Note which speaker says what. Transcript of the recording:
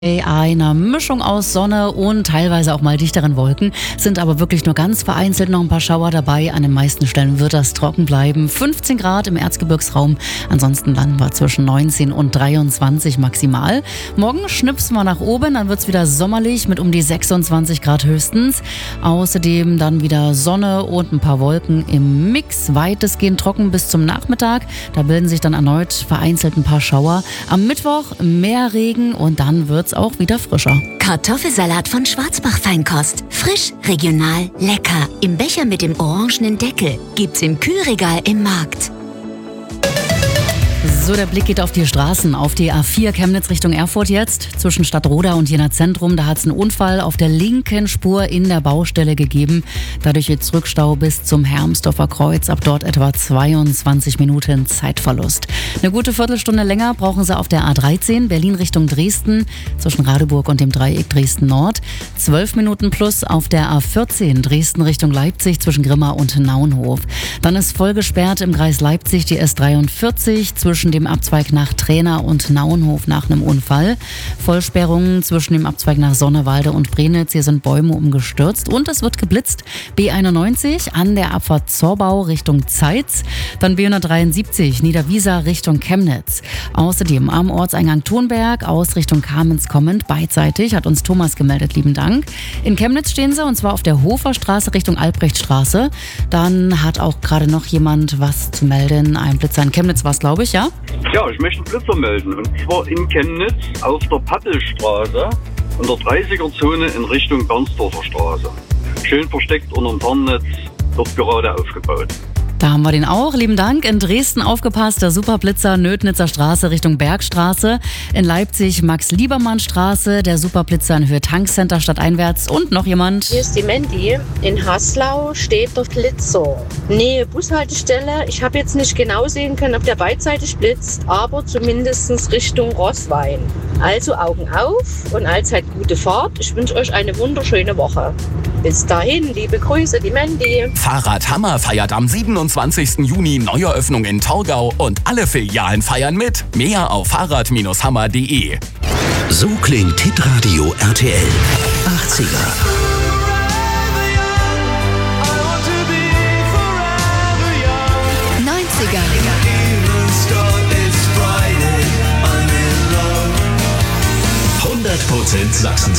Speaker 1: Einer Mischung aus Sonne und teilweise auch mal dichteren Wolken, sind aber wirklich nur ganz vereinzelt noch ein paar Schauer dabei. An den meisten Stellen wird das trocken bleiben. 15 Grad im Erzgebirgsraum, ansonsten landen wir zwischen 19 und 23 maximal. Morgen schnipsen wir nach oben, dann wird es wieder sommerlich mit um die 26 Grad höchstens. Außerdem dann wieder Sonne und ein paar Wolken im Mix, weitestgehend trocken bis zum Nachmittag. Da bilden sich dann erneut vereinzelt ein paar Schauer. Am Mittwoch mehr Regen und dann wird es auch wieder frischer.
Speaker 2: Kartoffelsalat von Schwarzbach Feinkost. Frisch, regional, lecker. Im Becher mit dem orangenen Deckel. Gibt's im Kühlregal im Markt.
Speaker 1: So, der Blick geht auf die Straßen, auf die A4 Chemnitz Richtung Erfurt jetzt. Zwischen Stadtroda und Jena Zentrum, da hat es einen Unfall auf der linken Spur in der Baustelle gegeben. Dadurch jetzt Rückstau bis zum Hermsdorfer Kreuz, ab dort etwa 22 Minuten Zeitverlust. Eine gute Viertelstunde länger brauchen sie auf der A13 Berlin Richtung Dresden, zwischen Radeburg und dem Dreieck Dresden Nord. 12 Minuten plus auf der A14 Dresden Richtung Leipzig zwischen Grimma und Naunhof. Dann ist voll gesperrt im Kreis Leipzig die S43 zwischen dem Abzweig nach Tränah und Naunhof nach einem Unfall. Vollsperrungen zwischen dem Abzweig nach Sonnewalde und Brenitz. Hier sind Bäume umgestürzt und es wird geblitzt. B91 an der Abfahrt Zorbau Richtung Zeitz. Dann B173 Niederwiesa Richtung Chemnitz. Außerdem am Ortseingang Thunberg aus Richtung Kamenz kommend beidseitig, hat uns Thomas gemeldet, lieben Dank. In Chemnitz stehen sie und zwar auf der Hoferstraße Richtung Albrechtstraße. Dann hat auch gerade noch jemand was zu melden. Ein Blitzer in Chemnitz war es, glaube ich, ja?
Speaker 3: Ja, ich möchte einen Blitzer melden. Und zwar in Chemnitz auf der Pappelstraße in der 30er-Zone in Richtung Bernsdorfer Straße. Schön versteckt unterm Tarnnetz, dort gerade aufgebaut.
Speaker 1: Da haben wir den auch. Lieben Dank. In Dresden aufgepasst, der Superblitzer Nödnitzer Straße Richtung Bergstraße. In Leipzig Max-Liebermann-Straße, der Superblitzer in Höhe Tankcenter stadteinwärts. Und noch jemand.
Speaker 4: Hier ist die Mandy. In Haslau steht der Blitzer. Nähe Bushaltestelle. Ich habe jetzt nicht genau sehen können, ob der beidseitig blitzt, aber zumindest Richtung Roßwein. Also Augen auf und allzeit gute Fahrt. Ich wünsche euch eine wunderschöne Woche. Bis dahin, liebe Grüße, die Mandy.
Speaker 5: Fahrradhammer feiert am 27. Juni Neueröffnung in Torgau und alle Filialen feiern mit. Mehr auf fahrrad-hammer.de.
Speaker 6: So klingt Hitradio RTL 80er.
Speaker 2: 90er.
Speaker 6: 100% Sachsen.